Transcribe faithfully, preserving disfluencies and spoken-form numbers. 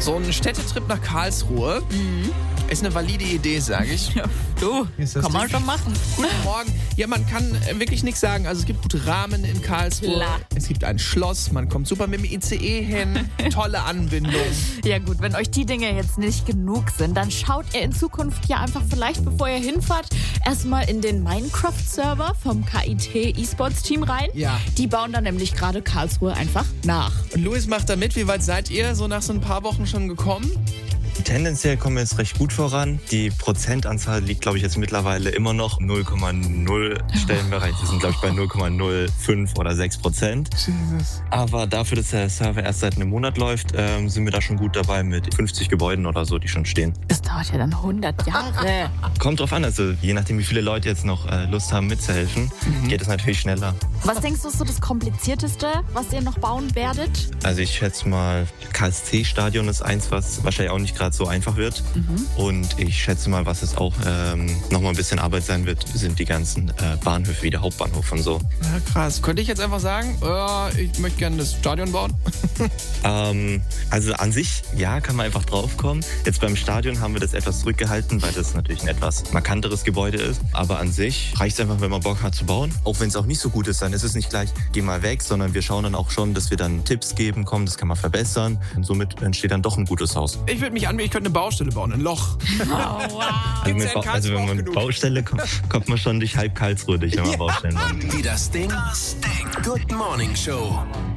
So ein Städtetrip nach Karlsruhe Mhm. ist eine valide Idee, sage ich. Ja, du, Ist das kann man Ding? schon machen. Guten Morgen. Ja, man kann äh, wirklich nichts sagen. Also es gibt gute Rahmen in Karlsruhe. Klar. Es gibt ein Schloss. Man kommt super mit dem I C E hin. Tolle Anbindung. Ja gut, wenn euch die Dinge jetzt nicht genug sind, dann schaut ihr in Zukunft ja einfach vielleicht, bevor ihr hinfahrt, erstmal in den Minecraft-Server vom K I T E-Sports-Team rein. Ja. Die bauen dann nämlich gerade Karlsruhe einfach nach. Und Luis macht da mit. Wie weit seid ihr so nach so ein paar Wochen schon gekommen? Tendenziell kommen wir jetzt recht gut voran. Die Prozentanzahl liegt, glaube ich, jetzt mittlerweile immer noch null Komma null Stellenbereich. Wir sind, glaube ich, bei null Komma null fünf oder sechs Prozent. Jesus. Aber dafür, dass der Server erst seit einem Monat läuft, ähm, sind wir da schon gut dabei mit fünfzig Gebäuden oder so, die schon stehen. Das dauert ja dann hundert Jahre. Kommt drauf an, also je nachdem, wie viele Leute jetzt noch äh, Lust haben mitzuhelfen, geht es natürlich schneller. Was denkst du, ist so das Komplizierteste, was ihr noch bauen werdet? Also ich schätze mal, K S C-Stadion ist eins, was wahrscheinlich auch nicht gerade so einfach wird. Mhm. Und ich schätze mal, was es auch ähm, nochmal ein bisschen Arbeit sein wird, sind die ganzen äh, Bahnhöfe wie der Hauptbahnhof und so. Ja, krass. Könnte ich jetzt einfach sagen, äh, ich möchte gerne das Stadion bauen? Ähm, also an sich, ja, kann man einfach draufkommen. Jetzt beim Stadion haben wir das etwas zurückgehalten, weil das natürlich ein etwas markanteres Gebäude ist. Aber an sich reicht es einfach, wenn man Bock hat zu bauen. Auch wenn es auch nicht so gut ist, dann ist es nicht gleich, geh mal weg, sondern wir schauen dann auch schon, dass wir dann Tipps geben, komm, das kann man verbessern. Und somit entsteht dann doch ein gutes Haus. Ich würde mich anbieten, ich könnte eine Baustelle bauen, ein Loch. Oh, wow. Also, Gibt's mit ja in Ba- also Karlsruhe wenn auch man mit genug. Baustelle kommt, kommt man schon durch halb Karlsruhe durch, wenn man Baustellen baut. Die Das Ding. Das Ding. Good Morning Show.